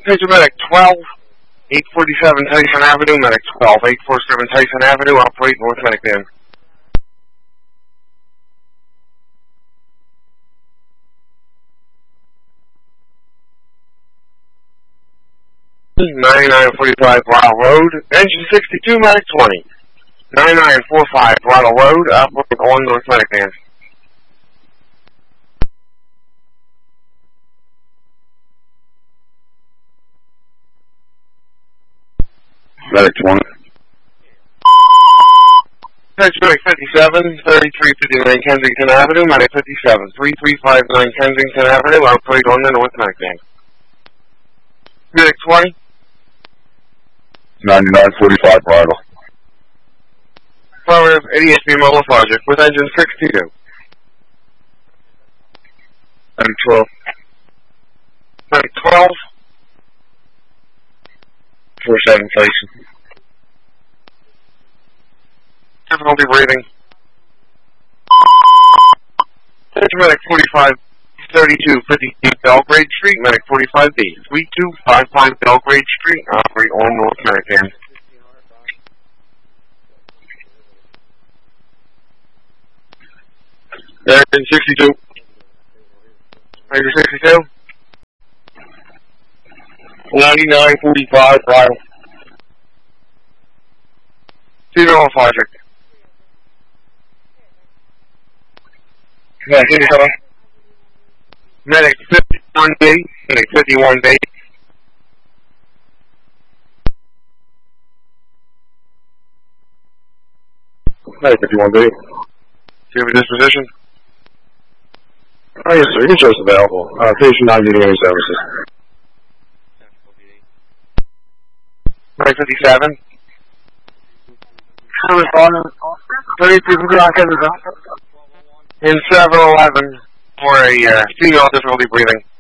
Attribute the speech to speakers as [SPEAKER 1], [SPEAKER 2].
[SPEAKER 1] Page medic 12, 847 Tyson Avenue, medic 12, 847 Tyson Avenue, operate North Medic van. 9945 Brattle Road, engine 62, medic 20. 9945 Brattle Road, operate on North Medic van.
[SPEAKER 2] Medic 20.
[SPEAKER 1] Medic 57, 3359 Kensington Avenue, medic 57, 3359 Kensington Avenue, operate on the North Medic van. Medic 20.
[SPEAKER 2] 9945 Bridle.
[SPEAKER 1] Affirmative, 88B Mobile Project with engine 62.
[SPEAKER 2] Medic 12.
[SPEAKER 1] Medic 12.
[SPEAKER 2] 47 Tyson.
[SPEAKER 1] Difficulty breathing. Medic 45, 3252 Belgrade Street, medic 45B, 3255 Belgrade Street, operate on North Medic van. Engine 62. Engine 62.
[SPEAKER 2] 9945 Bridle.
[SPEAKER 1] Female Project.
[SPEAKER 2] Medic 57.
[SPEAKER 1] Medic 51B, medic 51B.
[SPEAKER 2] Medic 51B.
[SPEAKER 1] Do you have a disposition?
[SPEAKER 2] Oh, yes, sir. Your choice available. Patient not needing any services.
[SPEAKER 1] Medic 57. 32 in 711 for a female difficulty breathing.